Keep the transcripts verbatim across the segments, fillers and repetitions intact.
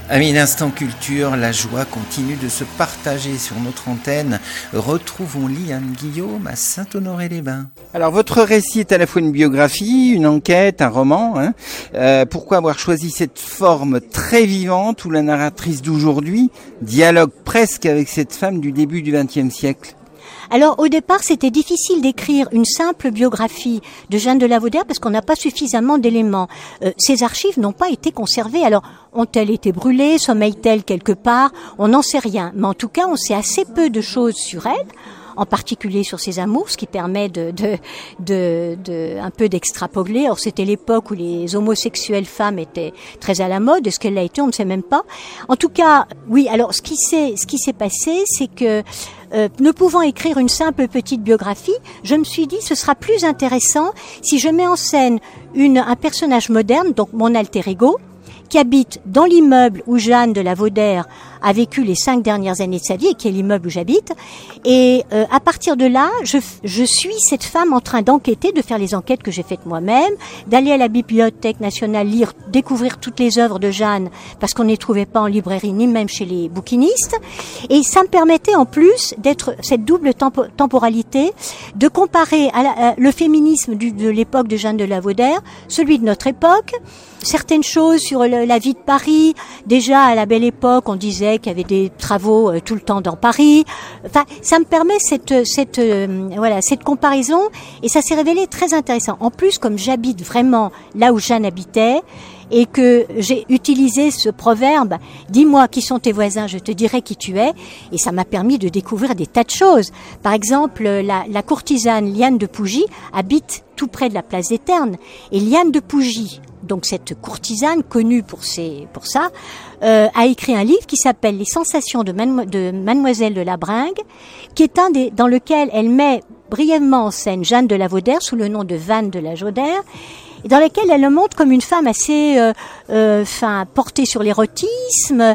Amis d'Instant Culture, la joie continue de se partager sur notre antenne. Retrouvons Liane Guillaume à Saint-Honoré-les-Bains. Alors votre récit est à la fois une biographie, une enquête, un roman. Hein. Euh, pourquoi avoir choisi cette forme très vivante où la narratrice d'aujourd'hui dialogue presque avec cette femme du début du vingtième siècle ? Alors au départ, c'était difficile d'écrire une simple biographie de Jeanne de La Vaudère parce qu'on n'a pas suffisamment d'éléments. Euh, ces archives n'ont pas été conservées. Alors ont-elles été brûlées, sommeillent-elles quelque part ? On n'en sait rien. Mais en tout cas, on sait assez peu de choses sur elle, en particulier sur ses amours, ce qui permet de, de, de, de un peu d'extrapoler. Or, c'était l'époque où les homosexuelles femmes étaient très à la mode. Est-ce qu'elle l'a été ? On ne sait même pas. En tout cas, oui. Alors, ce qui s'est, ce qui s'est passé, c'est que euh, ne pouvant écrire une simple petite biographie, je me suis dit, ce sera plus intéressant si je mets en scène une, un personnage moderne, donc mon alter ego, qui habite dans l'immeuble où Jeanne de La Vaudère a vécu les cinq dernières années de sa vie, et qui est l'immeuble où j'habite. Et euh, à partir de là, je, je suis cette femme en train d'enquêter, de faire les enquêtes que j'ai faites moi-même, d'aller à la Bibliothèque nationale lire, découvrir toutes les œuvres de Jeanne, parce qu'on ne les trouvait pas en librairie, ni même chez les bouquinistes. Et ça me permettait en plus d'être cette double tempo, temporalité, de comparer à la, à le féminisme du, de l'époque de Jeanne de La Vaudère, celui de notre époque, certaines choses sur le, la vie de Paris. Déjà, à la belle époque, on disait qu'il y avait des travaux euh, tout le temps dans Paris. Enfin, ça me permet cette, cette, euh, voilà, cette comparaison, et ça s'est révélé très intéressant. En plus, comme j'habite vraiment là où Jeanne habitait, et que j'ai utilisé ce proverbe « Dis-moi qui sont tes voisins, je te dirai qui tu es », et ça m'a permis de découvrir des tas de choses. Par exemple, la, la courtisane Liane de Pougy habite tout près de la place des Ternes, et Liane de Pougy, donc cette courtisane connue pour ses, pour ça, euh, a écrit un livre qui s'appelle « Les sensations de, Mano- de Mademoiselle de la Bringue », qui est un des, dans lequel elle met brièvement en scène Jeanne de La Vaudère sous le nom de Vanne de la Jaudère, et dans laquelle elle le montre comme une femme assez euh, euh, fin, portée sur l'érotisme.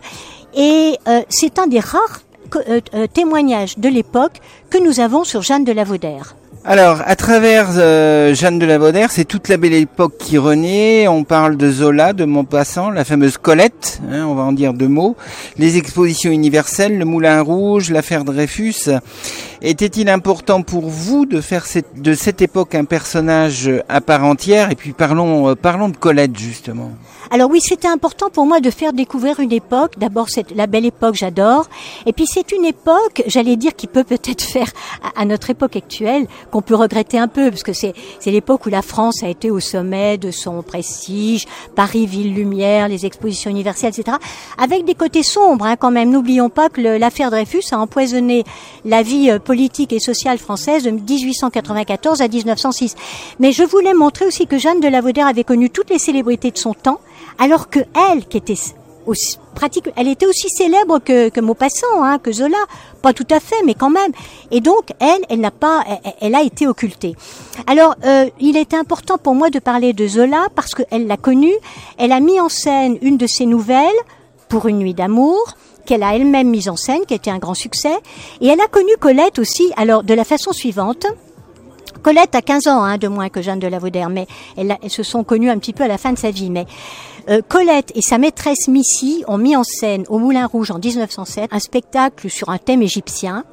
Et euh, c'est un des rares euh, euh, témoignages de l'époque que nous avons sur Jeanne de La Vaudère. Alors, à travers euh, Jeanne de La Vaudère, c'est toute la belle époque qui renaît. On parle de Zola, de Maupassant, la fameuse Colette, hein, on va en dire deux mots. Les expositions universelles, le Moulin Rouge, l'affaire Dreyfus. Était-il important pour vous de faire cette, de cette époque un personnage à part entière ? Et puis parlons, euh, parlons de Colette, justement. Alors oui, c'était important pour moi de faire découvrir une époque. D'abord, c'est la belle époque, j'adore. Et puis c'est une époque, j'allais dire, qui peut peut-être faire à, à notre époque actuelle, qu'on peut regretter un peu, parce que c'est, c'est l'époque où la France a été au sommet de son prestige, Paris, ville lumière, les expositions universelles, et cetera. Avec des côtés sombres, hein, quand même. N'oublions pas que le, l'affaire Dreyfus a empoisonné la vie euh, politique et sociale française de dix-huit cent quatre-vingt-quatorze à dix-neuf cent six. Mais je voulais montrer aussi que Jeanne de La Vaudère avait connu toutes les célébrités de son temps, alors que elle, qui était aussi pratique, elle était aussi célèbre que, que Maupassant, hein, que Zola, pas tout à fait, mais quand même. Et donc, elle, elle n'a pas, elle, elle a été occultée. Alors, euh, il était important pour moi de parler de Zola parce qu'elle l'a connue. Elle a mis en scène une de ses nouvelles, Pour une nuit d'amour, qu'elle a elle-même mise en scène, qui a été un grand succès. Et elle a connu Colette aussi, alors de la façon suivante. Colette a quinze ans hein, de moins que Jeanne de La Vaudère, mais elles, elles se sont connues un petit peu à la fin de sa vie. Mais euh, Colette et sa maîtresse Missy ont mis en scène au Moulin Rouge en dix-neuf cent sept un spectacle sur un thème égyptien.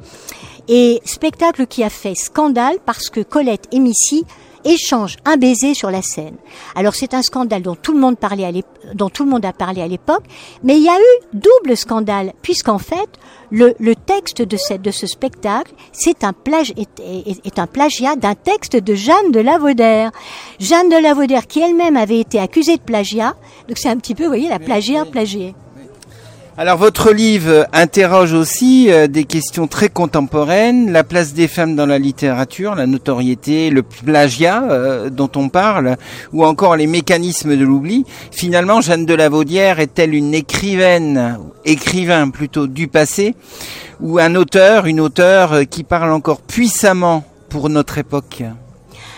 Et spectacle qui a fait scandale parce que Colette et Missy échangent un baiser sur la scène. Alors c'est un scandale dont tout le monde parlait à l'époque, dont tout le monde a parlé à l'époque, mais il y a eu double scandale puisqu'en fait le, le texte de cette de ce spectacle c'est un plage est, est, est un plagiat d'un texte de Jeanne de La Vaudère. Jeanne de La Vaudère qui elle-même avait été accusée de plagiat. Donc c'est un petit peu, vous voyez, la plagiat plagiée. Alors votre livre interroge aussi euh, des questions très contemporaines, la place des femmes dans la littérature, la notoriété, le plagiat euh, dont on parle, ou encore les mécanismes de l'oubli. Finalement, Jeanne de La Vaudère est-elle une écrivaine, écrivain plutôt du passé, ou un auteur, une auteure qui parle encore puissamment pour notre époque ?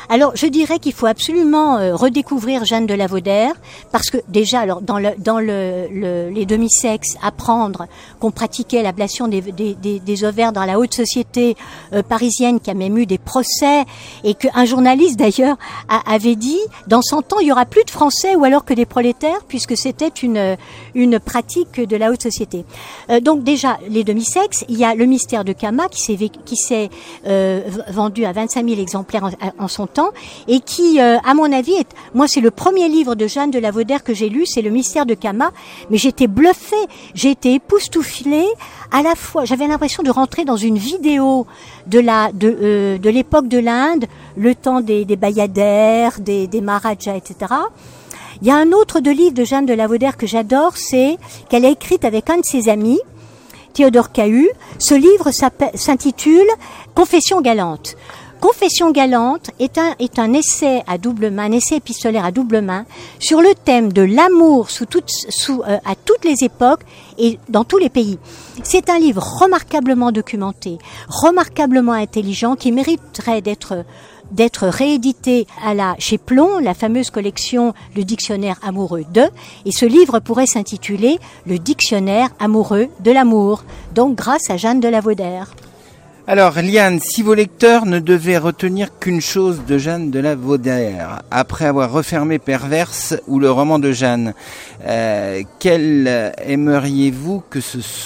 Alors, je dirais qu'il faut absolument euh, redécouvrir Jeanne de La Vaudère, parce que déjà, alors dans le dans le, le les demi-sexes, apprendre qu'on pratiquait l'ablation des, des, des, des ovaires dans la haute société euh, parisienne, qui a même eu des procès, et qu'un journaliste d'ailleurs a, avait dit, dans cent ans, il y aura plus de Français ou alors que des prolétaires, puisque c'était une une pratique de la haute société. Euh, donc déjà, les demi-sexes, il y a le mystère de Kama qui s'est qui s'est euh, vendu à vingt-cinq mille exemplaires en, en son temps, et qui, euh, à mon avis, est, moi c'est le premier livre de Jeanne de La Vaudère que j'ai lu, c'est le mystère de Kama, mais j'étais bluffée, j'ai été époustouflée, à la fois, j'avais l'impression de rentrer dans une vidéo de la de euh, de l'époque de l'Inde, le temps des, des bayadères, des, des maharajas, et cetera. Il y a un autre de livre de Jeanne de La Vaudère que j'adore, c'est qu'elle a écrit avec un de ses amis, Théodore Cahus. Ce livre s'intitule Confession galante. Confession galante est un, est un essai à double main, un essai épistolaire à double main sur le thème de l'amour sous toutes, sous, euh, à toutes les époques et dans tous les pays. C'est un livre remarquablement documenté, remarquablement intelligent, qui mériterait d'être d'être réédité à la chez Plon, la fameuse collection Le Dictionnaire amoureux de, et ce livre pourrait s'intituler Le Dictionnaire amoureux de l'amour, donc grâce à Jeanne de La Vaudère. Alors, Liane, si vos lecteurs ne devaient retenir qu'une chose de Jeanne de La Vaudère, après avoir refermé Perverse ou le roman de Jeanne, euh, quel aimeriez-vous que ce soit ?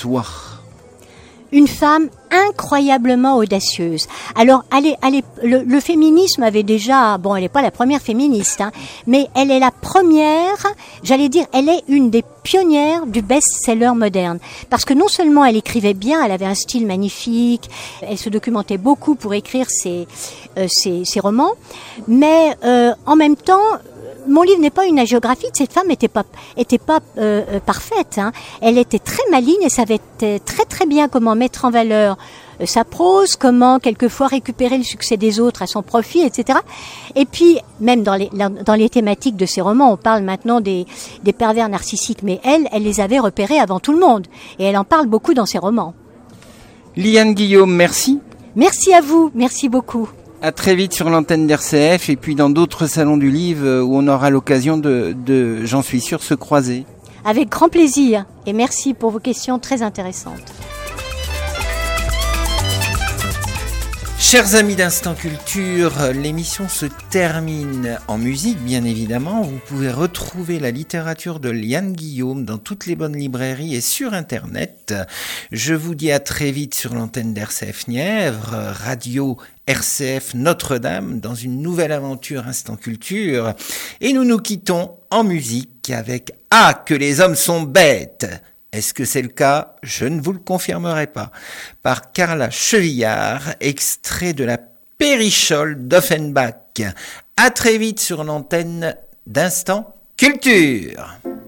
Une femme incroyablement audacieuse. Alors, allez, allez, le, le féminisme avait déjà, bon, elle n'est pas la première féministe, hein, mais elle est la première, j'allais dire, elle est une des pionnières du best-seller moderne. Parce que non seulement elle écrivait bien, elle avait un style magnifique, elle se documentait beaucoup pour écrire ses, euh, ses, ses romans, mais euh, en même temps, mon livre n'est pas une hagiographie, cette femme n'était pas, était pas euh, euh, parfaite. Hein. Elle était très maligne et savait très très bien comment mettre en valeur euh, sa prose, comment quelquefois récupérer le succès des autres à son profit, et cetera. Et puis, même dans les, dans les thématiques de ses romans, on parle maintenant des, des pervers narcissiques, mais elle, elle les avait repérés avant tout le monde. Et elle en parle beaucoup dans ses romans. Liane Guillaume, merci. Merci à vous, merci beaucoup. À très vite sur l'antenne d'R C F et puis dans d'autres salons du livre où on aura l'occasion de, de, j'en suis sûr, se croiser. Avec grand plaisir et merci pour vos questions très intéressantes. Chers amis d'Instant Culture, l'émission se termine en musique, bien évidemment. Vous pouvez retrouver la littérature de Liane Guillaume dans toutes les bonnes librairies et sur Internet. Je vous dis à très vite sur l'antenne d'R C F Nièvre, radio R C F Notre-Dame, dans une nouvelle aventure Instant Culture. Et nous nous quittons en musique avec « Ah, que les hommes sont bêtes !» Est-ce que c'est le cas ? Je ne vous le confirmerai pas. Par Carla Chevillard, extrait de la Périchole d'Offenbach. À très vite sur l'antenne d'Instant Culture.